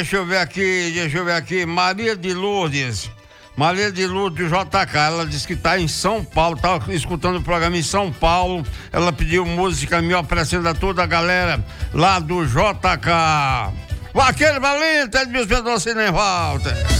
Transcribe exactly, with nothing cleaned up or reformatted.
Deixa eu ver aqui, deixa eu ver aqui, Maria de Lourdes. Maria de Lourdes do J K, ela disse que está em São Paulo, tá escutando o programa em São Paulo. Ela pediu música me oferecendo a toda a galera lá do J K. Aquele valente, Edmilson Pedro Walter.